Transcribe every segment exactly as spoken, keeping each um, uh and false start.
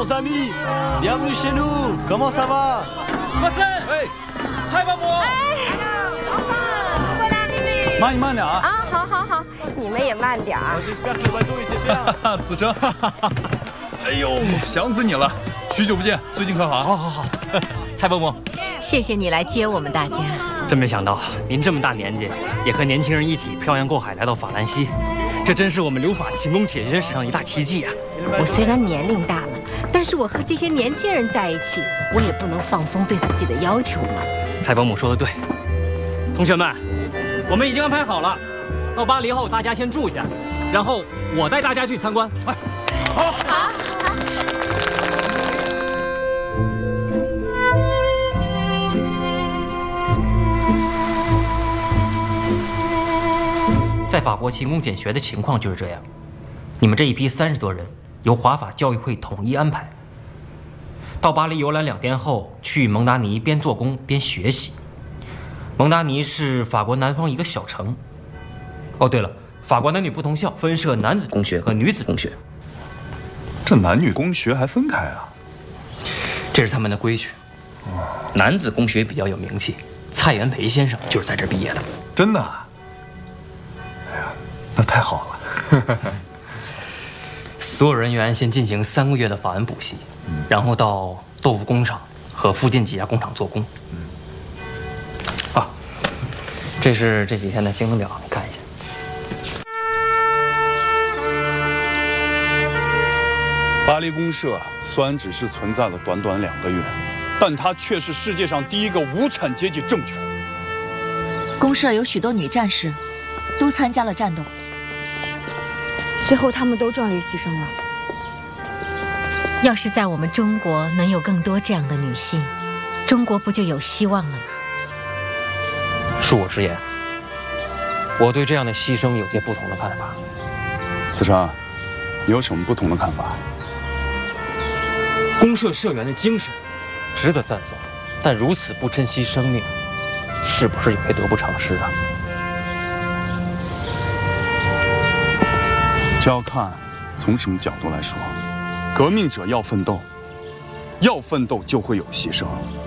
nos amis, bienvenue chez nous. Comment ça va? 和森， 哎， 蔡保姆， 慢一慢点啊！ 啊，好好好，你们也慢点儿。 J'espère que le bateau était bien. 子成，哎呦，想死你了！许久不见，最近可好？ 好好好。蔡保姆， 谢谢你来接我们大家。 真没想到您这么大年纪，也和年轻人一起漂洋过海来到法兰西，这真是我们留法勤工俭学史上一大奇迹啊！ 我虽然年龄大了，但是我和这些年轻人在一起，我也不能放松对自己的要求嘛。 蔡保姆说的对，同学们，我们已经安排好了，到巴黎后大家先住下，然后我带大家去参观。哎，好，好。在法国勤工俭学的情况就是这样，你们这一批三十多人由华法教育会统一安排，到巴黎游览两天后，去蒙达尼边做工边学习。蒙达尼是法国南方一个小城。哦，对了，法国男女不同校，分设男子工学和女子工学。 这男女工学还分开啊？ 这是他们的规矩。男子工学比较有名气，蔡元培先生就是在这儿毕业的。 真的？哎呀，那太好了。 所有人员先进行三个月的法文补习，嗯、然后到豆腐工厂和附近几家工厂做工。嗯、啊，这是这几天的行程表，你看一下。 巴黎公社虽然只是存在了短短两个月，但它却是世界上第一个无产阶级政权。 公社有许多女战士，都参加了战斗。 最后他们都壮烈牺牲了。 要是在我们中国能有更多这样的女性，中国不就有希望了吗？ 恕我直言，我对这样的牺牲有些不同的看法。 子成，你有什么不同的看法？ 公社社员的精神值得赞颂，但如此不珍惜生命，是不是有些得不偿失啊？ 这要看从什么角度来说。革命者要奋斗，要奋斗就会有牺牲。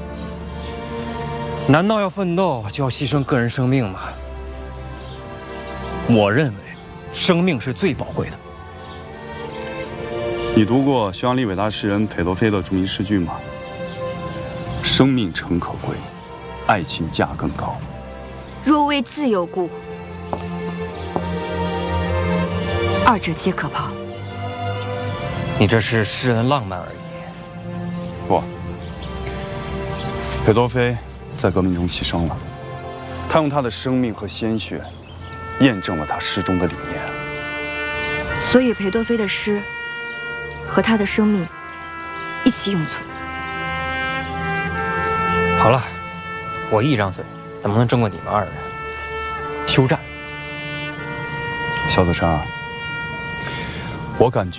难道要奋斗就要牺牲个人生命吗？我认为，生命是最宝贵的。 你读过匈牙利伟大诗人裴多菲的著名诗句吗？生命诚可贵，爱情价更高。 若为自由故，二者皆可抛。 你这是诗人浪漫而已。 不，裴多菲在革命中牺牲了，他用他的生命和鲜血，验证了他诗中的理念。 所以裴多菲的诗和他的生命一起永存。 好了，我一张嘴，怎么能争过你们二人？休战。 小子成，我感觉。